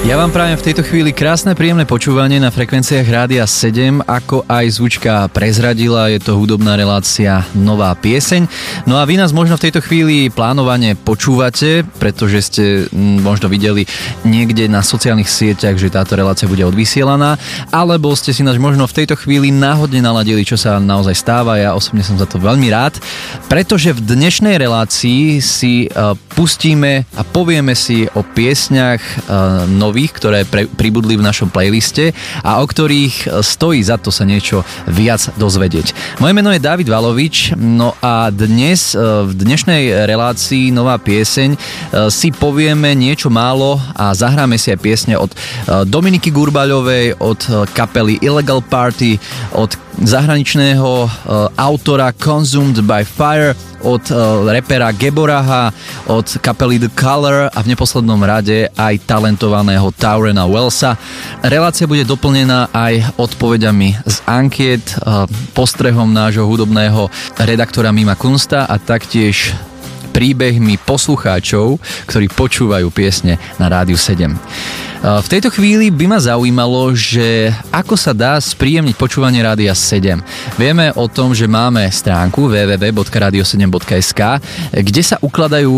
Ja vám prajem v tejto chvíli krásne, príjemné počúvanie na frekvenciách Rádia 7, ako aj zvučka prezradila, je to hudobná relácia Nová pieseň. No a vy nás možno v tejto chvíli plánovane počúvate, pretože ste možno videli niekde na sociálnych sieťach, že táto relácia bude odvysielaná, alebo ste si nás možno v tejto chvíli náhodne naladili, čo sa naozaj stáva. Ja osobne som za to veľmi rád, pretože v dnešnej relácii si pustíme a povieme si o piesňach nových, ktoré pribudli v našom playliste a o ktorých stojí za to sa niečo viac dozvedieť. Moje meno je Dávid Valovič, no a dnes v dnešnej relácii Nová pieseň si povieme niečo málo a zahráme si aj piesne od Dominiky Gurbaľovej, od kapely Illegal Party, od zahraničného autora Consumed by Fire, od rapera Geboraha, od kapely The Color a v neposlednom rade aj talentovaného Taurena Wellsa. Relácia bude doplnená aj odpoveďami z ankiet, postrehom nášho hudobného redaktora Mima Kunsta a taktiež príbehmi poslucháčov, ktorí počúvajú piesne na Rádiu 7. V tejto chvíli by ma zaujímalo, že ako sa dá spríjemniť počúvanie Rádia 7. Vieme o tom, že máme stránku www.radio7.sk, kde sa ukladajú